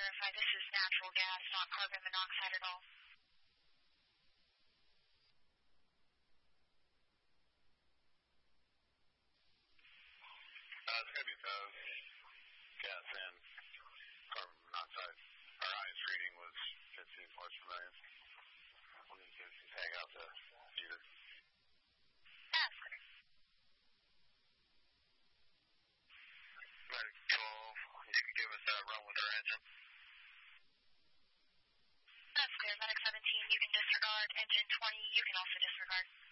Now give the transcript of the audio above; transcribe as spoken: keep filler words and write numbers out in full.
verify this is natural gas, not carbon monoxide at all. Uh, it's going to be both gas and carbon monoxide. Our highest reading was fifteen parts per million. We'll need to tag out the heater. That's clear. Medic twelve, you can give us that run with our engine. That's clear. Medic seventeen, you can disregard. Engine twenty, you can also disregard.